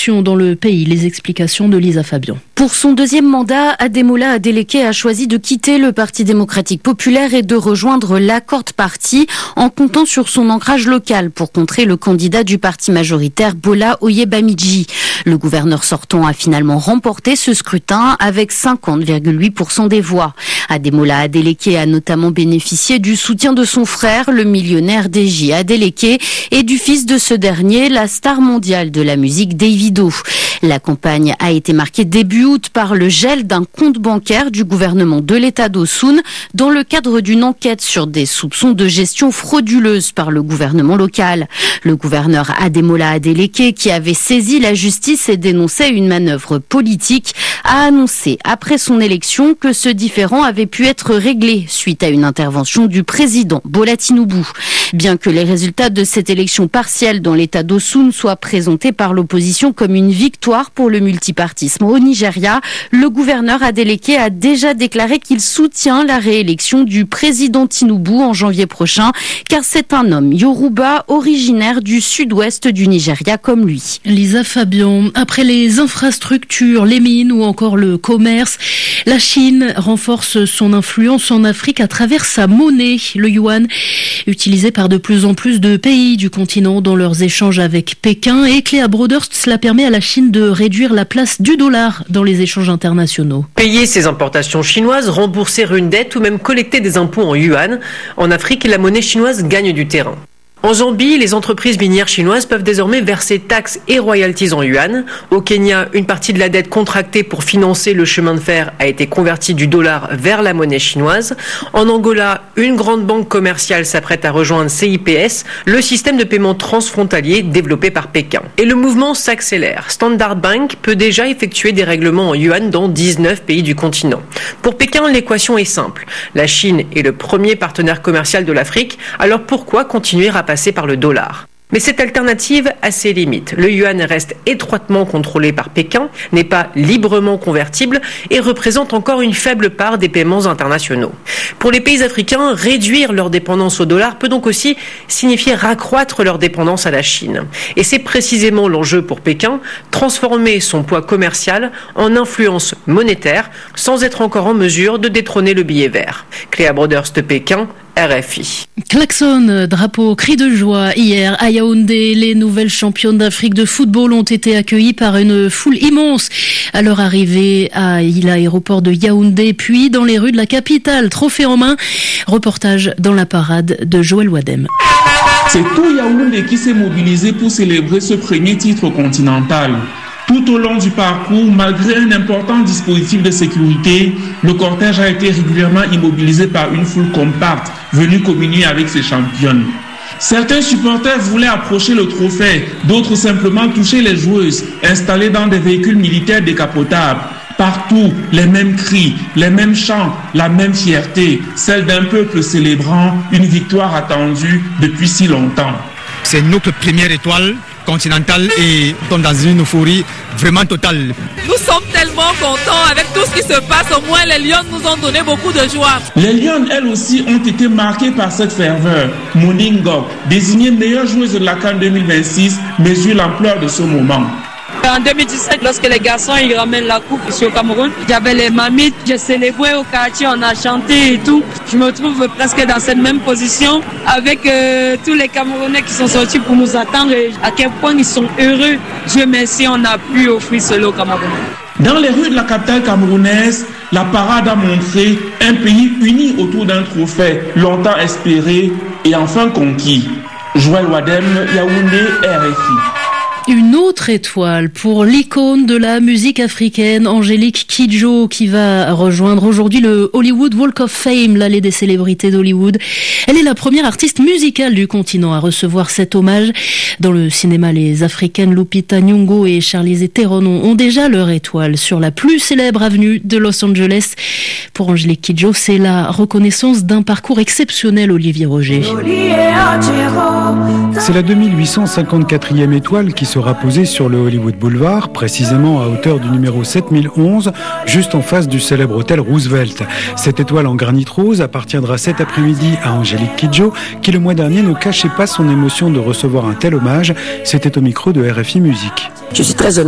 tensions dans le pays. Les explications de Lisa Fabian. Pour son deuxième mandat, Ademola Adeleke a choisi de quitter le Parti démocratique populaire et de rejoindre l'Accord Party en comptant sur son ancrage local pour contrer le candidat du parti majoritaire Bola Oyebamiji. Le gouverneur sortant a finalement remporté ce scrutin avec 50,8% des voix. Ademola Adeleke a notamment bénéficié du soutien de son frère, le millionnaire Deji Adeleke, et du fils de ce dernier, la star mondiale de la musique Davido. La campagne a été marquée début août par le gel d'un compte bancaire du gouvernement de l'État d'Osun dans le cadre d'une enquête sur des soupçons de gestion frauduleuse par le gouvernement local. Le gouverneur Ademola Adeleke, qui avait saisi la justice et dénonçait une manœuvre politique, a annoncé après son élection que ce différend avait pu être réglé suite à une intervention du président Bola Tinubu. Bien que les résultats de cette élection partielle dans l'État d'Osun soient présentés par l'opposition comme une victoire pour le multipartisme au Nigeria, le gouverneur Adeleke a déjà déclaré qu'il soutient la réélection du président Tinubu en janvier prochain, car c'est un homme Yoruba originaire du sud-ouest du Nigeria comme lui. Lisa Fabian, après les infrastructures, les mines ou encore le commerce, la Chine renforce son influence en Afrique à travers sa monnaie, le yuan, utilisé par de plus en plus de pays du continent dans leurs échanges avec Pékin. Et Cléa Broderst, cela permet à la Chine de réduire la place du dollar dans les échanges internationaux. Payer ses importations chinoises, rembourser une dette ou même collecter des impôts en yuan. En Afrique, la monnaie chinoise gagne du terrain. En Zambie, les entreprises minières chinoises peuvent désormais verser taxes et royalties en yuan. Au Kenya, une partie de la dette contractée pour financer le chemin de fer a été convertie du dollar vers la monnaie chinoise. En Angola, une grande banque commerciale s'apprête à rejoindre CIPS, le système de paiement transfrontalier développé par Pékin. Et le mouvement s'accélère. Standard Bank peut déjà effectuer des règlements en yuan dans 19 pays du continent. Pour Pékin, l'équation est simple. La Chine est le premier partenaire commercial de l'Afrique, alors pourquoi continuer à passer par le dollar? Mais cette alternative a ses limites. Le yuan reste étroitement contrôlé par Pékin, n'est pas librement convertible et représente encore une faible part des paiements internationaux. Pour les pays africains, réduire leur dépendance au dollar peut donc aussi signifier raccroître leur dépendance à la Chine. Et c'est précisément l'enjeu pour Pékin, transformer son poids commercial en influence monétaire sans être encore en mesure de détrôner le billet vert. Cléa Broderst de Pékin, RFI. Klaxon, drapeau, cri de joie. Hier, à Yaoundé, les nouvelles championnes d'Afrique de football ont été accueillies par une foule immense à leur arrivée à l'aéroport de Yaoundé, puis dans les rues de la capitale. Trophée en main, reportage dans la parade de Joël Wadem. C'est tout Yaoundé qui s'est mobilisé pour célébrer ce premier titre continental. Tout au long du parcours, malgré un important dispositif de sécurité, le cortège a été régulièrement immobilisé par une foule compacte venue communier avec ses championnes. Certains supporters voulaient approcher le trophée, d'autres simplement toucher les joueuses installées dans des véhicules militaires décapotables. Partout, les mêmes cris, les mêmes chants, la même fierté, celle d'un peuple célébrant une victoire attendue depuis si longtemps. C'est notre première étoile continentale et on est dans une euphorie vraiment totale. Nous sommes tellement contents avec tout ce qui se passe. Au moins, les Lions nous ont donné beaucoup de joie. Les Lions, elles aussi, ont été marquées par cette ferveur. Monique Ngok, désignée meilleure joueuse de la CAN 2026, mesure l'ampleur de ce moment. En 2017, lorsque les garçons ils ramènent la coupe ici au Cameroun, j'avais les mamites, j'ai célébré au quartier, on a chanté et tout. Je me trouve presque dans cette même position avec tous les Camerounais qui sont sortis pour nous attendre et à quel point ils sont heureux. Dieu merci, on a pu offrir cela au Cameroun. Dans les rues de la capitale camerounaise, la parade a montré un pays uni autour d'un trophée longtemps espéré et enfin conquis. Joël Wadem, Yaoundé, RFI. Une autre étoile pour l'icône de la musique africaine, Angélique Kidjo, qui va rejoindre aujourd'hui le Hollywood Walk of Fame, l'allée des célébrités d'Hollywood. Elle est la première artiste musicale du continent à recevoir cet hommage. Dans le cinéma, les Africaines Lupita Nyong'o et Charlize Theron ont déjà leur étoile sur la plus célèbre avenue de Los Angeles. Pour Angélique Kidjo, c'est la reconnaissance d'un parcours exceptionnel, Olivier Roger. C'est la 2854e étoile qui sera posée sur le Hollywood Boulevard, précisément à hauteur du numéro 7011, juste en face du célèbre hôtel Roosevelt. Cette étoile en granit rose appartiendra cet après-midi à Angélique Kidjo, qui le mois dernier ne cachait pas son émotion de recevoir un tel hommage. C'était au micro de RFI Musique. Je suis très